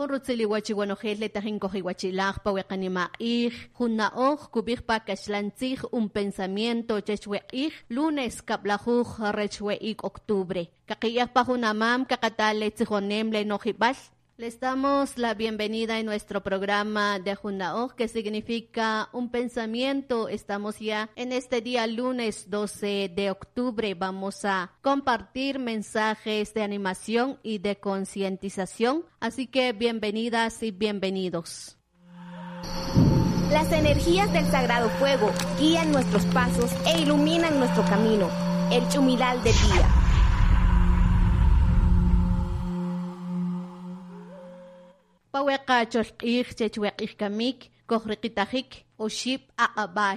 Jurutzili wachiwanojele tajinkoji wachilajpa weqanimaij, junnaoj kubijpa kaxlantzij un pensamiento chechweij, lunes kablajuj rechweik octubre. Kakiyajpa junamam kakatale tzijonemle nojibal. Les damos la bienvenida en nuestro programa de Junaoj, que significa un pensamiento. Estamos ya en este día lunes 12 de octubre. Vamos a compartir mensajes de animación y de concientización. Así que bienvenidas y bienvenidos. Las energías del Sagrado Fuego guían nuestros pasos e iluminan nuestro camino. El Chumilal del día. Paweka cholqij chechweqij kamik, kojriqitajik, oship aqabal.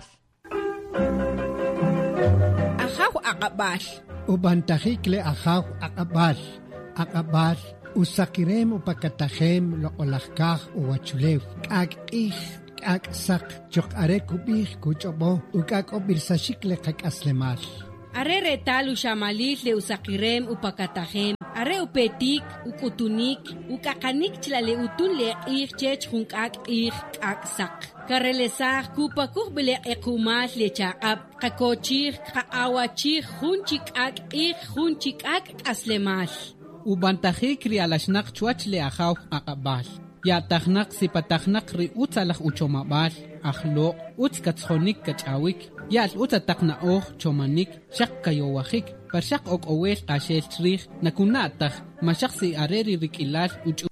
Ajaw aqabal. Ubantajik le ajaw aqabal. Aqabal. Usakirem upakatajem lo olajkaj uwachulev. K'ak'ij k'ak'saq choq'are kub'ij kuch'obo uk'ak'obirsashik le qak'aslemal. Are retal ushamalil le usakirem upakatajem. Are upetik, ukutunik, ukakanik chlale utun le chech junkak k'ak'saq. Karelesaj kupakuj bele ekumal le chaqab. Qakochij, qa'awachij, junchik aslemal. Ubantajik ri alashnak chuach le ajaw aqabal. Ya tajnak sipatajnak ri utzalaj uchomabal. Ajlo, utzkatzjonik kachawik. Ya utzataknaoj chomanik, shak kayowajik. Parshak ok owel ashel trij, nakunataj, mashak si areri rikilal uch